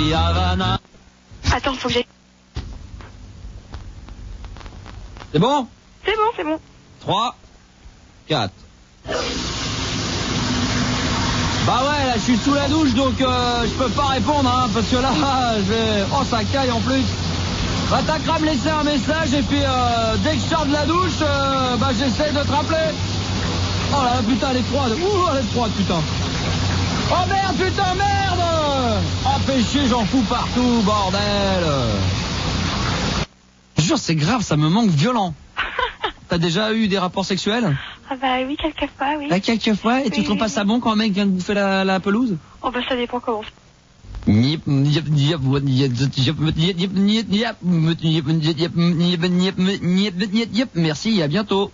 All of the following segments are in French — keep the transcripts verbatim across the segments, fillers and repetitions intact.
Paris, Havana. Attends, faut que j'aille. C'est bon? C'est bon, c'est bon. trois, quatre. Bah ouais, là je suis sous la douche donc euh, je peux pas répondre hein, parce que là je vais... Oh ça caille en plus. Bah t'as qu'à me laisser un message et puis euh, dès que je sors de la douche, euh, bah j'essaie de te rappeler. Oh là putain elle est froide. Ouh elle est froide putain. Oh merde putain merde. Oh fais chier j'en fous partout bordel. Je jure c'est grave ça me manque violent. T'as déjà eu des rapports sexuels? Ah bah oui, quelquefois, oui. Bah, quelquefois, et oui, tu trouves pas oui. ça bon quand un mec vient de bouffer la, la pelouse? Oh bah ça dépend comment. Merci, à bientôt.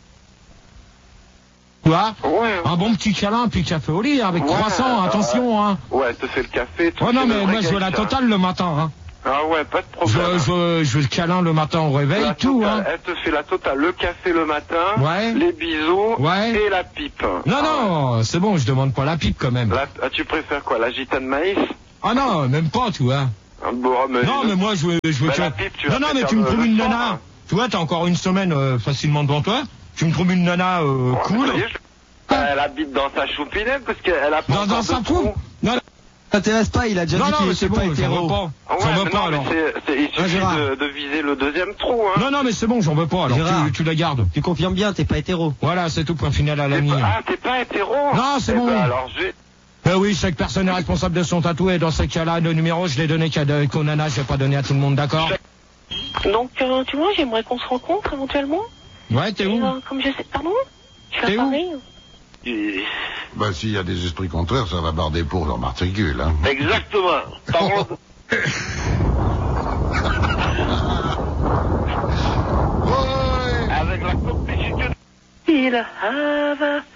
Tu vois? Ouais. Un bon petit câlin, puis café au lit, avec Ouais, croissant, euh, attention, hein. Ouais, elle te fait le café. tu Oh fais non, le mais vrai moi, je veux la gars, ça. totale le matin, hein. Ah ouais, pas de Je, problème. je, je veux le câlin le matin au réveil, La tout, totale, hein. Elle te fait la totale, le café le matin, Ouais. les bisous Ouais. et la pipe. Non, Ah non, c'est bon, je demande pas la pipe quand même. ouais. La- ah, tu préfères quoi, la gitane maïs? Ah non, même pas, tu vois. Un beau rhum, Non, une- mais moi, je veux... Je veux Bah, tu la vois- pipe, tu non, vas non, te mais faire tu me le- trouves le une soir, nana. hein. Tu vois, t'as encore une semaine euh, facilement devant toi. Tu me trouves une nana euh, Ouais, cool. ça y est, je- Elle habite dans sa choupinette parce qu'elle a pas Dans, encore dans de sa trou. peau. Non, T'intéresse pas, il a déjà non, dit non, qu'il mais était c'est pas bon, j'en hétéro. veux pas. Ah ouais, J'en veux mais pas, non, mais alors. c'est- c'est- il Ah, suffit Gérard. de, de viser le deuxième trou, hein. Non, non, mais c'est bon, j'en veux pas, alors Gérard. tu, tu la gardes. Tu confirmes bien, t'es pas hétéro. Voilà, c'est tout, point final à la T'es ligne. pas- Ah, t'es pas hétéro? Non, c'est Eh bon. ben, alors, je vais... Ben oui, chaque personne est responsable de son tatou, et dans ce cas-là, le numéro, je l'ai donné qu'à de- qu'au nana, je vais pas donner à tout le monde, d'accord? Donc, euh, tu vois, j'aimerais qu'on se rencontre éventuellement. Ouais, t'es Et, où? euh, comme je sais... Pardon? Je suis T'es à où Paris. Et- Bah, s'il y a des esprits contraires, ça va barder pour leur matricule, hein. Exactement. Parole de- Avec la complicité de... Il have a